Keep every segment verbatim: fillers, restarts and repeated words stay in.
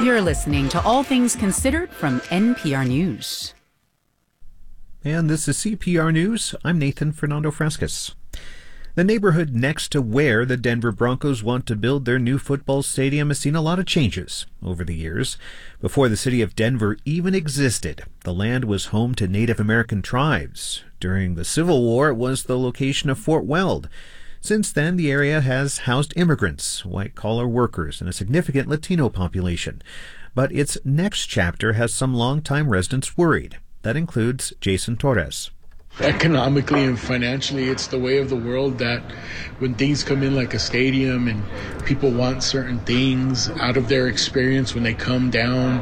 You're listening to All Things Considered from N P R News. And this is C P R News. I'm Nathan Fernando Frescas. The neighborhood next to where the Denver Broncos want to build their new football stadium has seen a lot of changes over the years. Before the city of Denver even existed, the land was home to Native American tribes. During the Civil War, it was the location of Fort Weld. Since then, the area has housed immigrants, white-collar workers, and a significant Latino population. But its next chapter has some longtime residents worried. That includes Jason Torres. Economically and financially, it's the way of the world that when things come in like a stadium and people want certain things out of their experience when they come down,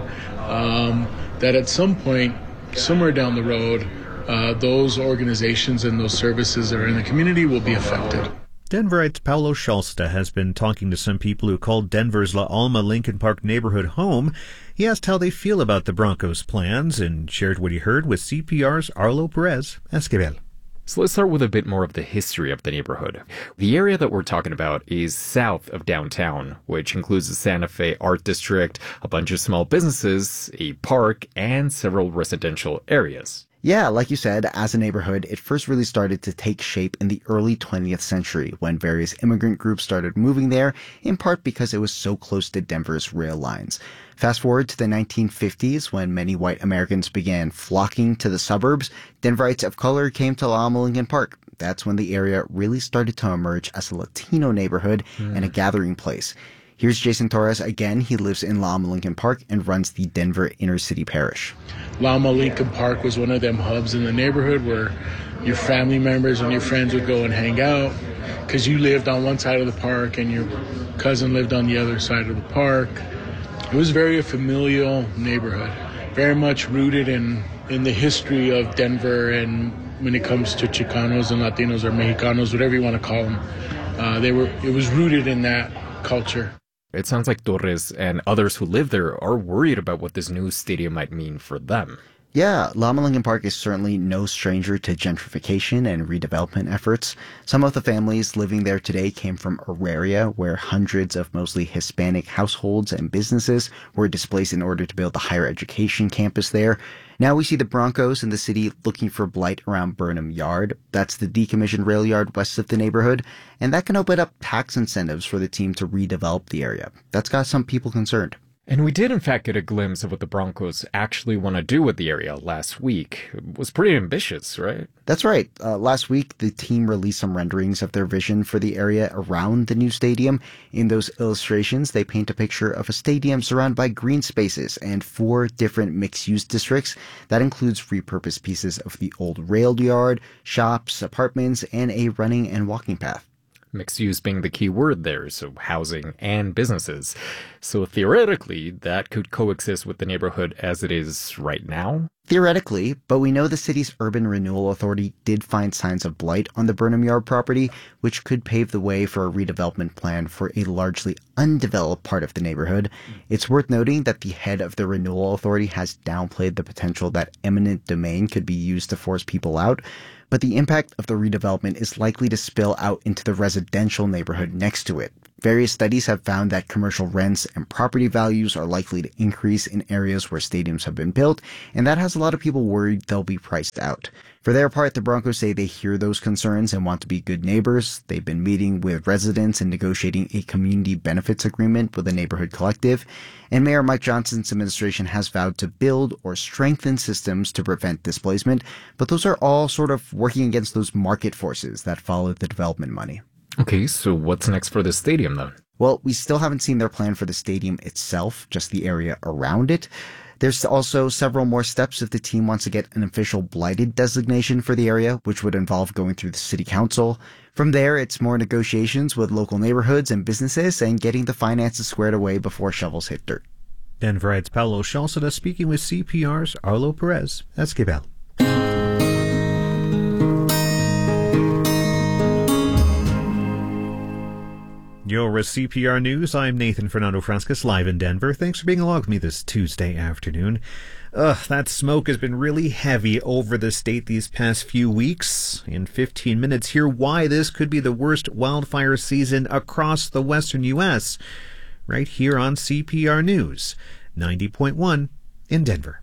um, that at some point, somewhere down the road, uh, those organizations and those services that are in the community will be affected. Denverite Paulo Shalsta has been talking to some people who called Denver's La Alma Lincoln Park neighborhood home. He asked how they feel about the Broncos' plans and shared what he heard with C P R's Arlo Perez Esquivel. So let's start with a bit more of the history of the neighborhood. The area that we're talking about is south of downtown, which includes the Santa Fe Art District, a bunch of small businesses, a park, and several residential areas. Yeah, like you said, as a neighborhood, it first really started to take shape in the early twentieth century when various immigrant groups started moving there, in part because it was so close to Denver's rail lines. Fast forward to the nineteen fifties, when many white Americans began flocking to the suburbs, Denverites of color came to La Alma Lincoln Park. That's when the area really started to emerge as a Latino neighborhood mm. and a gathering place. Here's Jason Torres again. He lives in La Alma Lincoln Park and runs the Denver Inner City Parish. La Alma Lincoln Park was one of them hubs in the neighborhood where your family members and your friends would go and hang out because you lived on one side of the park and your cousin lived on the other side of the park. It was very a familial neighborhood, very much rooted in, in the history of Denver, and when it comes to Chicanos and Latinos or Mexicanos, whatever you want to call them, uh, they were. It was rooted in that culture. It sounds like Torres and others who live there are worried about what this new stadium might mean for them. Yeah, La Alma Lincoln Park is certainly no stranger to gentrification and redevelopment efforts. Some of the families living there today came from Auraria, where hundreds of mostly Hispanic households and businesses were displaced in order to build the higher education campus there. Now we see the Broncos in the city looking for blight around Burnham Yard. That's the decommissioned rail yard west of the neighborhood, and that can open up tax incentives for the team to redevelop the area. That's got some people concerned. And we did, in fact, get a glimpse of what the Broncos actually want to do with the area last week. It was pretty ambitious, right? That's right. Uh, last week, the team released some renderings of their vision for the area around the new stadium. In those illustrations, they paint a picture of a stadium surrounded by green spaces and four different mixed-use districts. That includes repurposed pieces of the old rail yard, shops, apartments, and a running and walking path. Mixed use being the key word there, so housing and businesses. So theoretically, that could coexist with the neighborhood as it is right now? Theoretically, but we know the city's Urban Renewal Authority did find signs of blight on the Burnham Yard property, which could pave the way for a redevelopment plan for a largely undeveloped part of the neighborhood. It's worth noting that the head of the Renewal Authority has downplayed the potential that eminent domain could be used to force people out, but the impact of the redevelopment is likely to spill out into the residential neighborhood next to it. Various studies have found that commercial rents and property values are likely to increase in areas where stadiums have been built, and that has a lot of people worried they'll be priced out. For their part, the Broncos say they hear those concerns and want to be good neighbors. They've been meeting with residents and negotiating a community benefits agreement with the neighborhood collective. And Mayor Mike Johnson's administration has vowed to build or strengthen systems to prevent displacement, but those are all sort of working against those market forces that follow the development money. Okay, so what's next for the stadium then? Well, we still haven't seen their plan for the stadium itself, just the area around it. There's also several more steps if the team wants to get an official blighted designation for the area, which would involve going through the city council. From there, it's more negotiations with local neighborhoods and businesses and getting the finances squared away before shovels hit dirt. Denverite's Paulo Shalsta speaking with C P R's Arlo Perez Esquivel. You're with C P R News. I'm Nathan Fernando Frescas, live in Denver. Thanks for being along with me this Tuesday afternoon. Ugh, that smoke has been really heavy over the state these past few weeks. In fifteen minutes, hear why this could be the worst wildfire season across the western U S right here on C P R News. ninety point one in Denver.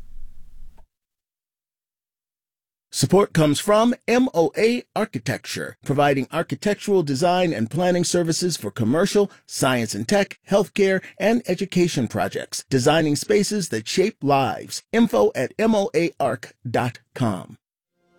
Support comes from M O A Architecture, providing architectural design and planning services for commercial, science and tech, healthcare, and education projects, designing spaces that shape lives. Info at M O A arc dot com.